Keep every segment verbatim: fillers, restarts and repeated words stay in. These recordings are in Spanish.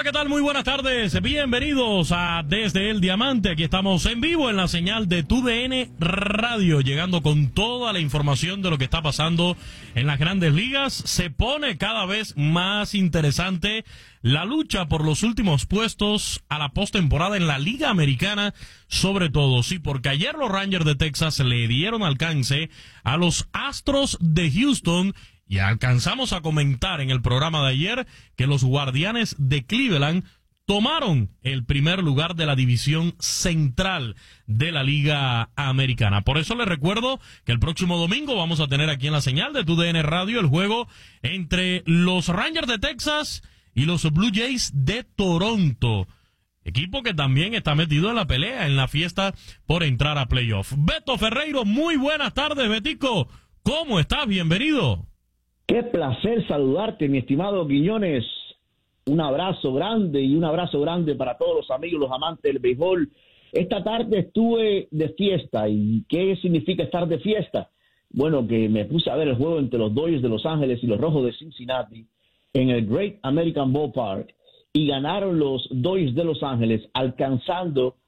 ¿qué tal? Muy buenas tardes. Bienvenidos a Desde el Diamante. Aquí estamos en vivo en la señal de T V N Radio, llegando con toda la información de lo que está pasando en las grandes ligas. Se pone cada vez más interesante la lucha por los últimos puestos a la postemporada en la Liga Americana, sobre todo, sí, porque ayer los Rangers de Texas le dieron alcance a los Astros de Houston. Y alcanzamos a comentar en el programa de ayer que los Guardianes de Cleveland tomaron el primer lugar de la división central de la Liga Americana. Por eso les recuerdo que el próximo domingo vamos a tener aquí en la señal de T V N Radio el juego entre los Rangers de Texas y los Blue Jays de Toronto. Equipo que también está metido en la pelea, en la fiesta por entrar a playoff. Beto Ferreiro, muy buenas tardes, Betico. ¿Cómo estás? Bienvenido. Qué placer saludarte, mi estimado Quiñones. Un abrazo grande y un abrazo grande para todos los amigos, los amantes del béisbol. Esta tarde estuve de fiesta. ¿Y qué significa estar de fiesta? Bueno, que me puse a ver el juego entre los Dodgers de Los Ángeles y los Rojos de Cincinnati en el Great American Ballpark y ganaron los Dodgers de Los Ángeles, alcanzando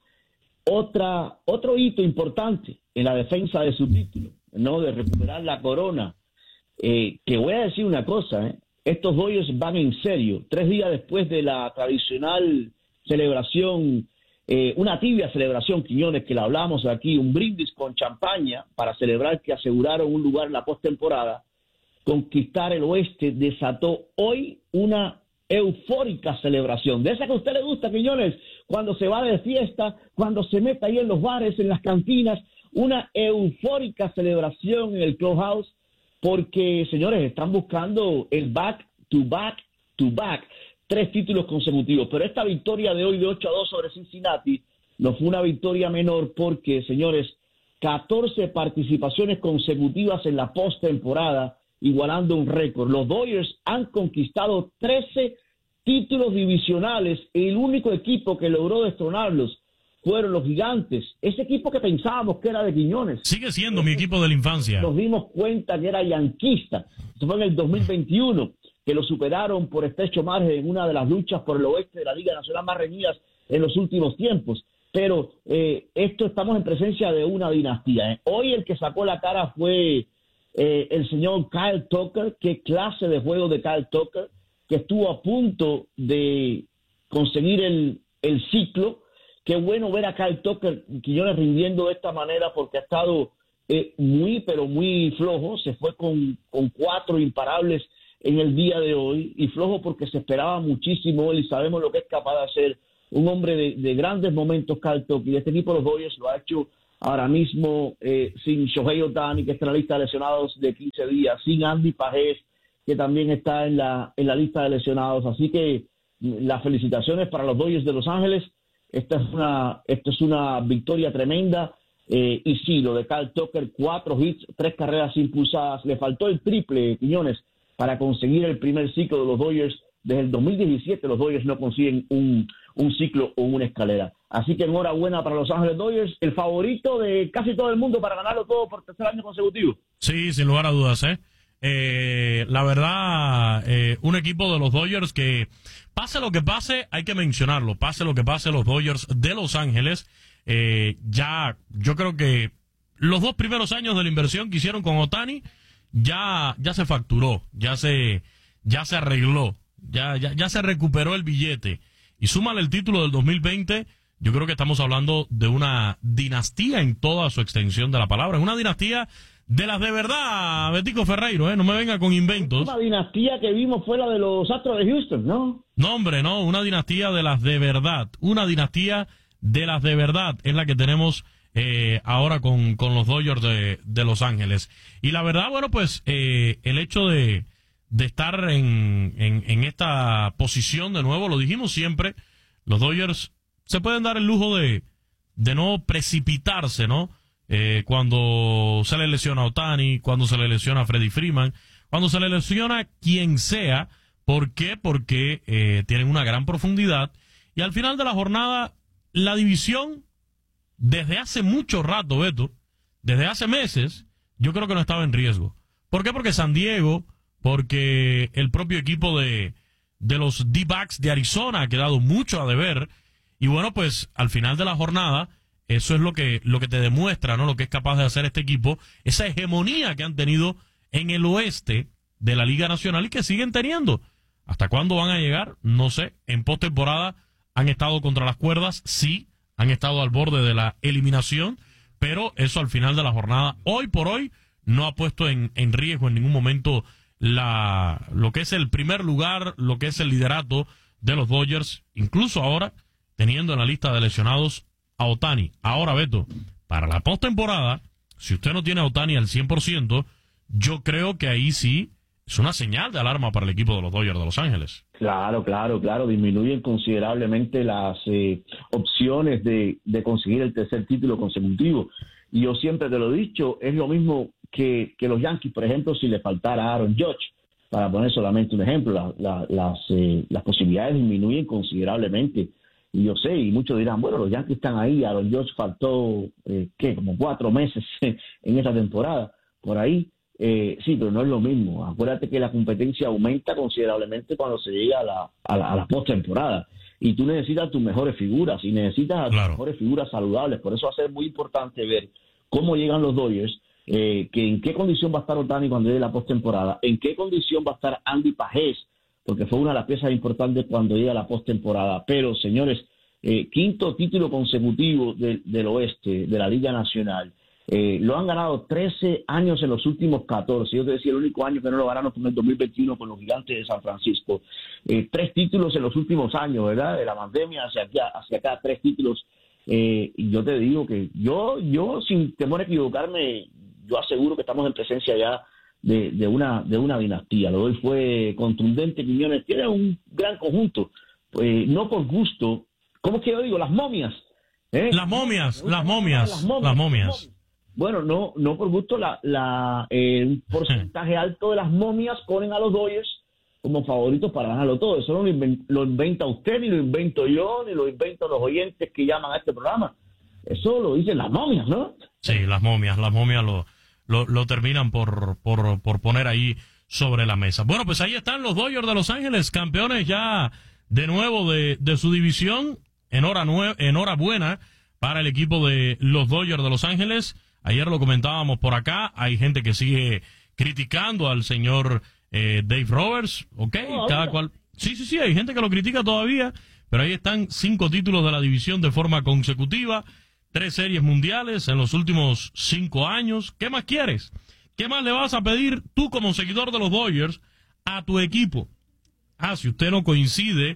otra otro hito importante en la defensa de su título, ¿no? De recuperar la corona. Eh, que voy a decir una cosa, ¿eh? Estos Dodgers van en serio. Tres días después de la tradicional celebración, eh, una tibia celebración, Quiñones, que la hablamos aquí, un brindis con champaña para celebrar que aseguraron un lugar en la postemporada, conquistar el oeste desató hoy una eufórica celebración. De esa que a usted le gusta, Quiñones, cuando se va de fiesta, cuando se mete ahí en los bares, en las cantinas, una eufórica celebración en el clubhouse. Porque, señores, están buscando el back to back to back, tres títulos consecutivos. Pero esta victoria de hoy de ocho a dos sobre Cincinnati no fue una victoria menor porque, señores, catorce participaciones consecutivas en la postemporada, igualando un récord. Los Dodgers han conquistado trece títulos divisionales. El único equipo que logró destronarlos fueron los Gigantes, ese equipo que pensábamos que era de Quiñones. Sigue siendo mi equipo de la infancia. Nos dimos cuenta que era yanquista. Eso fue en el dos mil veintiuno, que lo superaron por estrecho margen en una de las luchas por el oeste de la Liga Nacional más reñidas en los últimos tiempos. Pero eh, esto estamos en presencia de una dinastía. ¿eh? Hoy el que sacó la cara fue eh, el señor Kyle Tucker. Qué clase de juego de Kyle Tucker, que estuvo a punto de conseguir el, el ciclo. Qué bueno ver a Kyle Tucker, Quiñones, rindiendo de esta manera porque ha estado eh, muy, pero muy flojo. Se fue con, con cuatro imparables en el día de hoy y flojo porque se esperaba muchísimo él y sabemos lo que es capaz de hacer un hombre de, de grandes momentos, Kyle Tucker. Y este equipo de los Dodgers lo ha hecho ahora mismo eh, sin Shohei Ohtani, que está en la lista de lesionados de quince días, sin Andy Pajés, que también está en la, en la lista de lesionados. Así que las felicitaciones para los Dodgers de Los Ángeles. Esta es una, esta es una victoria tremenda. Eh, y sí, lo de Kyle Tucker, cuatro hits, tres carreras impulsadas. Le faltó el triple, Quiñones, para conseguir el primer ciclo de los Dodgers. Desde el dos mil diecisiete los Dodgers no consiguen un, un ciclo o una escalera. Así que enhorabuena para Los Ángeles Dodgers, el favorito de casi todo el mundo para ganarlo todo por tercer año consecutivo. Sí, sin lugar a dudas, ¿eh? Eh, la verdad, eh, un equipo de los Dodgers que, pase lo que pase, hay que mencionarlo, pase lo que pase, los Dodgers de Los Ángeles, eh, ya, yo creo que los dos primeros años de la inversión que hicieron con Ohtani, ya, ya se facturó, ya se, ya se arregló, ya, ya, ya se recuperó el billete, y súmale el título del dos mil veinte, yo creo que estamos hablando de una dinastía en toda su extensión de la palabra, es una dinastía de las de verdad, Betico Ferreiro, ¿eh? No me venga con inventos. Una dinastía que vimos fue la de los Astros de Houston, ¿no? No, hombre, no, una dinastía de las de verdad. Una dinastía de las de verdad es la que tenemos eh, ahora con, con los Dodgers de, de Los Ángeles. Y la verdad, bueno, pues eh, el hecho de, de estar en, en, en esta posición de nuevo, lo dijimos siempre, los Dodgers se pueden dar el lujo de, de no precipitarse, ¿no? Eh, cuando se le lesiona a Ohtani, cuando se le lesiona a Freddie Freeman, cuando se le lesiona quien sea. ¿Por qué? Porque eh, tienen una gran profundidad y al final de la jornada la división desde hace mucho rato, Beto, desde hace meses, yo creo que no estaba en riesgo. ¿Por qué? Porque San Diego, porque el propio equipo de, de los D-backs de Arizona ha quedado mucho a deber. Y bueno, pues al final de la jornada, eso es lo que, lo que te demuestra, ¿no? Lo que es capaz de hacer este equipo, esa hegemonía que han tenido en el oeste de la Liga Nacional y que siguen teniendo. ¿Hasta cuándo van a llegar? No sé. En postemporada han estado contra las cuerdas, sí, han estado al borde de la eliminación, pero eso al final de la jornada, hoy por hoy, no ha puesto en, en riesgo en ningún momento la lo que es el primer lugar, lo que es el liderato de los Dodgers, incluso ahora teniendo en la lista de lesionados a Ohtani. Ahora, Beto, para la postemporada, si usted no tiene a Ohtani al cien por ciento, yo creo que ahí sí es una señal de alarma para el equipo de los Dodgers de Los Ángeles. Claro, claro, claro, disminuyen considerablemente las eh, opciones de, de conseguir el tercer título consecutivo. Y yo siempre te lo he dicho, es lo mismo que, que los Yankees, por ejemplo, si le faltara a Aaron Judge, para poner solamente un ejemplo, la, la, las, eh, las posibilidades disminuyen considerablemente. Y yo sé, y muchos dirán, bueno, los Yankees están ahí, a Aaron Judge faltó, eh, ¿qué? Como cuatro meses en esta temporada, por ahí. Eh, sí, pero no es lo mismo. Acuérdate que la competencia aumenta considerablemente cuando se llega a la, a la, a la postemporada. Y tú necesitas tus mejores figuras y necesitas a tus claro. mejores figuras saludables. Por eso va a ser muy importante ver cómo llegan los Dodgers, eh, que en qué condición va a estar Ohtani cuando llegue la postemporada, en qué condición va a estar Andy Pajés, porque fue una de las piezas importantes cuando llega la postemporada. Pero, señores, eh, quinto título consecutivo del, del oeste, de la Liga Nacional. Eh, lo han ganado trece años en los últimos catorce. Yo te decía, el único año que no lo ganaron fue en el dos mil veintiuno con los Gigantes de San Francisco. Eh, tres títulos en los últimos años, ¿verdad? De la pandemia hacia acá, hacia acá tres títulos. Eh, y yo te digo que yo, yo sin temor a equivocarme, yo aseguro que estamos en presencia ya de, de, una, de una dinastía. Lo de hoy fue contundente. Quiñones tiene un gran conjunto. Pues, no por gusto. ¿Cómo es que yo digo? Las momias. ¿eh? Las momias, las momias, las momias. Las momias. Bueno, no no por gusto, la, la eh, un porcentaje alto de las momias ponen a los Dodgers como favoritos para ganarlo todo. Eso no lo inventa, lo inventa usted, ni lo invento yo, ni lo inventan los oyentes que llaman a este programa. Eso lo dicen las momias, ¿no? Sí, las momias, las momias lo, lo, lo terminan por, por, por poner ahí sobre la mesa. Bueno, pues ahí están los Dodgers de Los Ángeles, campeones ya de nuevo de, de su división. Enhorabuena, enhorabuena para el equipo de los Dodgers de Los Ángeles. Ayer lo comentábamos por acá, hay gente que sigue criticando al señor eh, Dave Roberts, ¿ok? Oh, Cada cual... Sí, sí, sí, hay gente que lo critica todavía, pero ahí están cinco títulos de la división de forma consecutiva, tres series mundiales en los últimos cinco años. ¿Qué más quieres? ¿Qué más le vas a pedir tú como seguidor de los Dodgers a tu equipo? Ah, si usted no coincide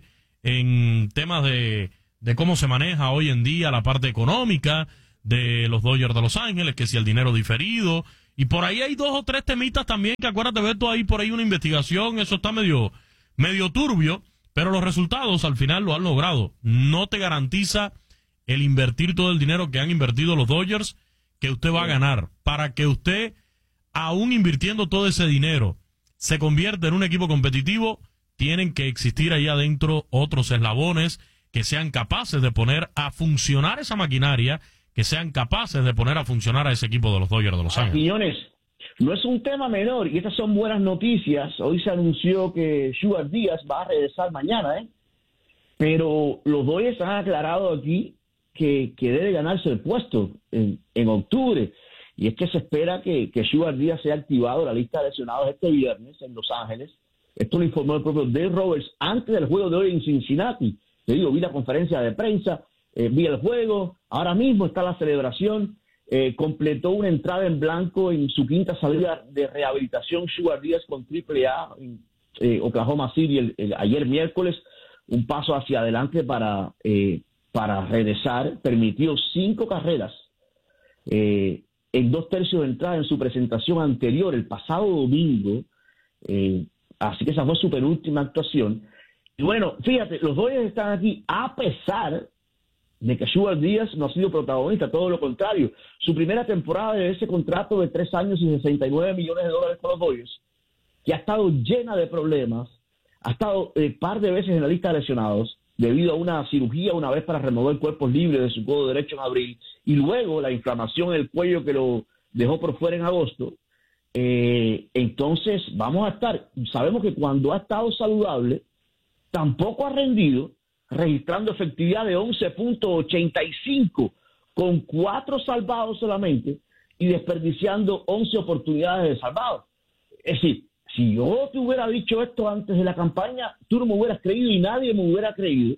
en temas de, de cómo se maneja hoy en día la parte económica de los Dodgers de Los Ángeles, que si el dinero diferido, y por ahí hay dos o tres temitas también, que acuérdate, Beto, ahí por ahí una investigación, eso está medio, medio turbio, pero los resultados al final lo han logrado. No te garantiza el invertir todo el dinero que han invertido los Dodgers, que usted va a ganar. Para que usted, aún invirtiendo todo ese dinero, se convierta en un equipo competitivo, tienen que existir ahí adentro otros eslabones que sean capaces de poner a funcionar esa maquinaria, que sean capaces de poner a funcionar a ese equipo de los Dodgers de Los Ángeles. Quiñones, no es un tema menor, y estas son buenas noticias. Hoy se anunció que Sugar Díaz va a regresar mañana, ¿eh? Pero los Dodgers han aclarado aquí que, que debe ganarse el puesto en, en octubre, y es que se espera que, que Sugar Díaz sea activado en la lista de lesionados este viernes en Los Ángeles. Esto lo informó el propio Dave Roberts antes del juego de hoy en Cincinnati. Te digo, vi la conferencia de prensa, Eh, vi el juego, ahora mismo está la celebración, eh, completó una entrada en blanco en su quinta salida de rehabilitación Sugar Díaz con triple A en eh, Oklahoma City el, el, ayer miércoles, un paso hacia adelante para, eh, para regresar, permitió cinco carreras eh, en dos tercios de entrada en su presentación anterior, el pasado domingo, eh, así que esa fue su penúltima actuación. Y bueno, fíjate, los Dodgers están aquí a pesar de que Sugar Díaz no ha sido protagonista, todo lo contrario. Su primera temporada de ese contrato de tres años y sesenta y nueve millones de dólares con los Dodgers, que ha estado llena de problemas, ha estado un eh, par de veces en la lista de lesionados, debido a una cirugía una vez para remover cuerpos libres de su codo derecho en abril, y luego la inflamación en el cuello que lo dejó por fuera en agosto. Eh, entonces, vamos a estar, sabemos que cuando ha estado saludable, tampoco ha rendido, registrando efectividad de once punto ochenta y cinco, con cuatro salvados solamente y desperdiciando once oportunidades de salvados. Es decir, si yo te hubiera dicho esto antes de la campaña, tú no me hubieras creído y nadie me hubiera creído,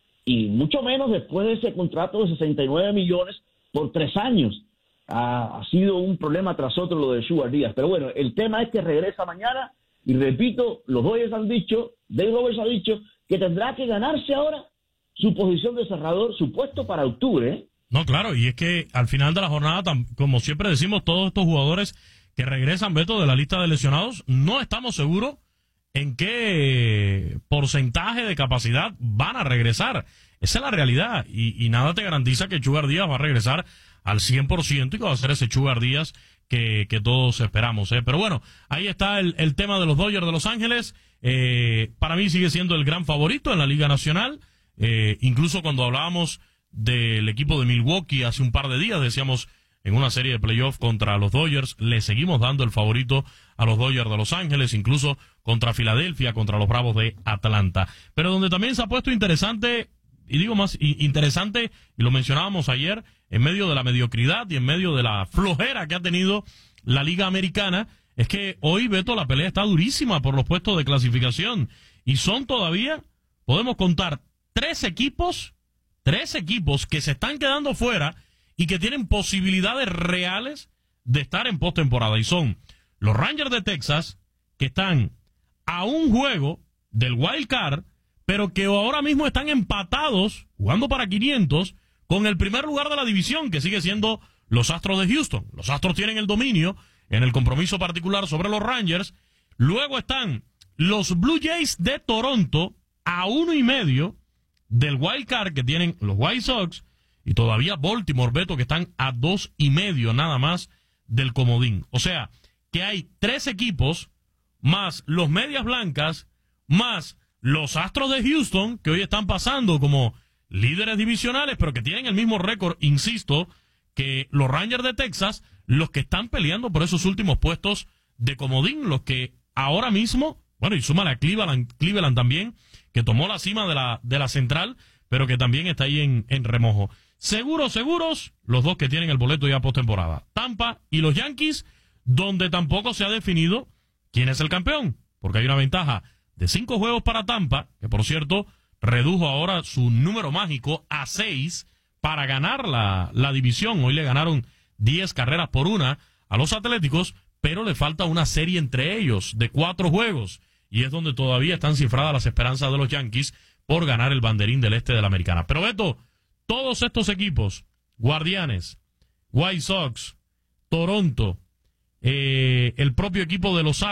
y mucho menos después de ese contrato de sesenta y nueve millones por tres años. Ha, ha sido un problema tras otro lo de Sugar Díaz. Pero bueno, el tema es que regresa mañana y repito, los Dodgers han dicho, Dave Roberts ha dicho que tendrá que ganarse ahora su posición de cerrador, su puesto para octubre, ¿eh? No, claro, y es que al final de la jornada, como siempre decimos, todos estos jugadores que regresan, Beto, de la lista de lesionados, no estamos seguros en qué porcentaje de capacidad van a regresar. Esa es la realidad, y, y nada te garantiza que Sugar Díaz va a regresar al cien por ciento y que va a ser ese Sugar Díaz que, que todos esperamos, ¿eh? Pero bueno, ahí está el, el tema de los Dodgers de Los Ángeles. Eh, para mí sigue siendo el gran favorito en la Liga Nacional. Eh, incluso cuando hablábamos del equipo de Milwaukee hace un par de días, decíamos en una serie de playoffs contra los Dodgers, le seguimos dando el favorito a los Dodgers de Los Ángeles, incluso contra Filadelfia, contra los Bravos de Atlanta. Pero donde también se ha puesto interesante, y digo más interesante, y lo mencionábamos ayer, en medio de la mediocridad y en medio de la flojera que ha tenido la Liga Americana, es que hoy, Beto, la pelea está durísima por los puestos de clasificación, y son todavía, podemos contar, tres equipos, tres equipos que se están quedando fuera y que tienen posibilidades reales de estar en postemporada, y son los Rangers de Texas, que están a un juego del Wild Card, pero que ahora mismo están empatados, jugando para quinientos, con el primer lugar de la división, que sigue siendo los Astros de Houston. Los Astros tienen el dominio en el compromiso particular sobre los Rangers. Luego están los Blue Jays de Toronto, a uno y medio del Wild Card que tienen los White Sox, y todavía Baltimore, Beto, que están a dos y medio nada más del comodín. O sea, que hay tres equipos, más los Medias Blancas, más los Astros de Houston, que hoy están pasando como líderes divisionales, pero que tienen el mismo récord, insisto, que los Rangers de Texas, los que están peleando por esos últimos puestos de comodín, los que ahora mismo, bueno, y súmale a Cleveland, Cleveland también, que tomó la cima de la, de la central, pero que también está ahí en, en remojo. Seguros, seguros, los dos que tienen el boleto ya postemporada, Tampa y los Yankees, donde tampoco se ha definido quién es el campeón, porque hay una ventaja de cinco juegos para Tampa, que por cierto redujo ahora su número mágico a seis para ganar la, la división. Hoy le ganaron diez carreras por una a los Atléticos, pero le falta una serie entre ellos de cuatro juegos, y es donde todavía están cifradas las esperanzas de los Yankees por ganar el banderín del este de la Americana. Pero Beto, todos estos equipos, Guardianes, White Sox, Toronto, eh, el propio equipo de los